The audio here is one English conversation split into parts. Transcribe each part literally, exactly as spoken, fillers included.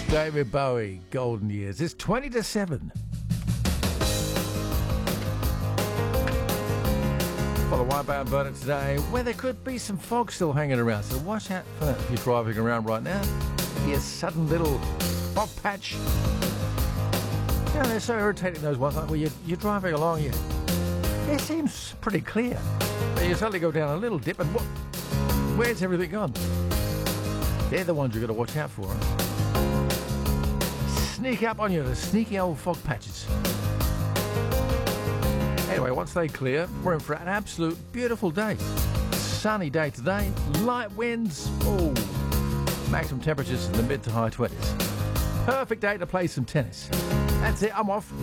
David Bowie, Golden Years. It's twenty to seven. For the Whitebound Burner today, where there could be some fog still hanging around. So watch out for that if you're driving around right now. Be a sudden little fog patch. You know, they're so irritating, those ones. Like, well, you're, you're driving along, you, it seems pretty clear. Then you suddenly go down a little dip, and what? Where's everything gone? They're the ones you've got to watch out for. Sneak up on you, the sneaky old fog patches. Anyway, once they clear, we're in for an absolute beautiful day. Sunny day today, light winds, oh, maximum temperatures in the mid to high twenties. Perfect day to play some tennis. That's it, I'm off.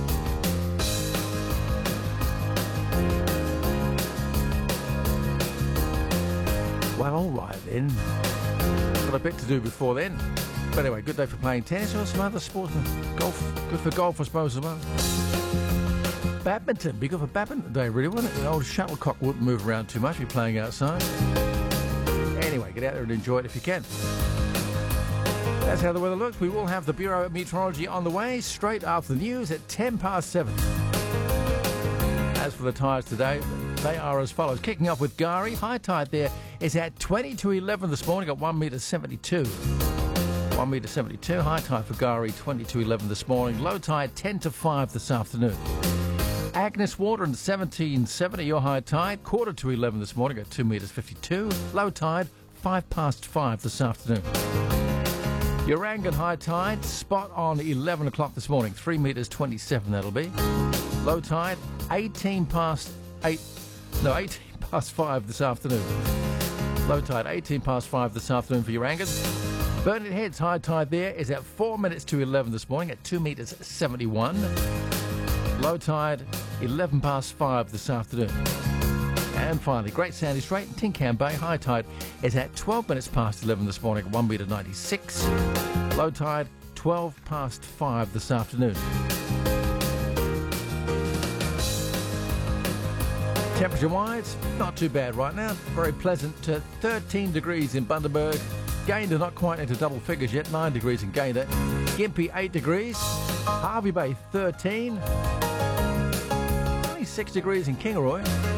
Well, all right then. Got a bit to do before then. But anyway, good day for playing tennis or some other sports. Golf, good for golf, I suppose, as well. Badminton, be good for badminton today, really, wouldn't it? The old shuttlecock wouldn't move around too much, be playing outside. Anyway, get out there and enjoy it if you can. That's how the weather looks. We will have the Bureau of Meteorology on the way straight after the news at ten past seven. As for the tides today, they are as follows. Kicking off with Gari. High tide there is at twenty to eleven this morning at one metre seventy-two. one metre seventy-two. High tide for Gari, twenty to eleven this morning. Low tide, ten to five this afternoon. Agnes Water and seventeen seventy, your high tide, quarter to eleven this morning at two metres fifty-two. Low tide, five past five this afternoon. Urangan high tide, spot on eleven o'clock this morning, three metres twenty-seven that'll be. Low tide, eighteen past eight, no, eighteen past five this afternoon. Low tide, eighteen past five this afternoon for Urangan. Burnett Head's high tide there is at four minutes to eleven this morning at two metres seventy-one. Low tide, eleven past five this afternoon. And finally, Great Sandy Strait and Tin Can Bay, high tide is at twelve minutes past eleven this morning at one metre ninety-six. Low tide, twelve past five this afternoon. Temperature-wise, not too bad right now. Very pleasant. Uh, thirteen degrees in Bundaberg. Gayndah not quite into double figures yet. nine degrees in Gayndah. Gympie, eight degrees. Hervey Bay, thirteen. twenty-six degrees in Kingaroy.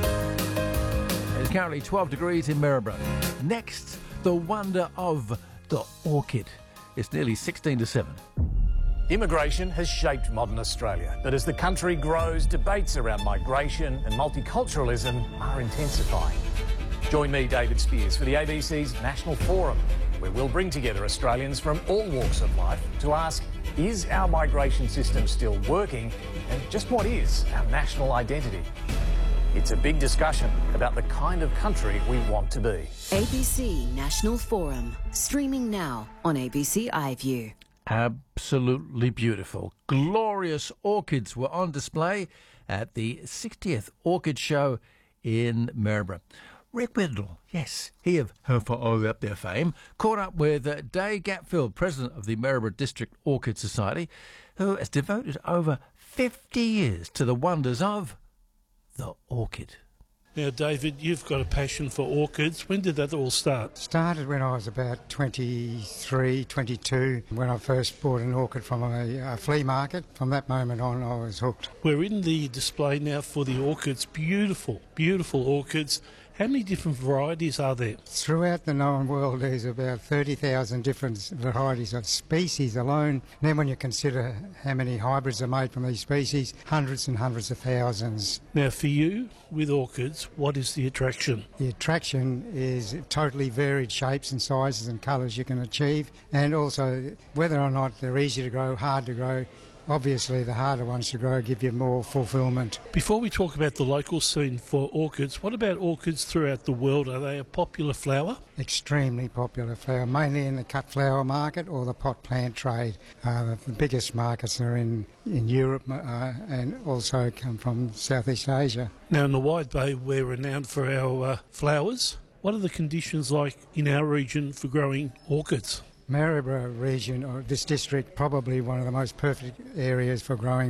It's currently twelve degrees in Maryborough. Next, the wonder of the orchid. It's nearly sixteen to seven. Immigration has shaped modern Australia, but as the country grows, debates around migration and multiculturalism are intensifying. Join me, David Spears, for the A B C's National Forum, where we'll bring together Australians from all walks of life to ask, is our migration system still working, and just what is our national identity? It's a big discussion about the kind of country we want to be. A B C National Forum, streaming now on A B C iView. Absolutely beautiful. Glorious orchids were on display at the sixtieth Orchid Show in Maryborough. Rick Whittle, yes, he of How Far Are We Up There fame, caught up with uh, Day Gatfield, president of the Maryborough District Orchid Society, who has devoted over fifty years to the wonders of the orchid. Now, David, you've got a passion for orchids. When did that all start? Started when I was about twenty-three, twenty-two, when I first bought an orchid from a, a flea market. From that moment on, I was hooked. We're in the display now for the orchids. Beautiful, beautiful orchids. How many different varieties are there? Throughout the known world, there's about thirty thousand different varieties of species alone. And then when you consider how many hybrids are made from these species, hundreds and hundreds of thousands. Now, for you, with orchids, what is the attraction? The attraction is totally varied shapes and sizes and colours you can achieve, and also whether or not they're easy to grow, hard to grow. Obviously, the harder ones to grow give you more fulfilment. Before we talk about the local scene for orchids, what about orchids throughout the world? Are they a popular flower? Extremely popular flower, mainly in the cut flower market or the pot plant trade. Uh, the biggest markets are in, in Europe uh, and also come from Southeast Asia. Now, in the Wide Bay, we're renowned for our uh, flowers. What are the conditions like in our region for growing orchids? Maryborough region, or this district, probably one of the most perfect areas for growing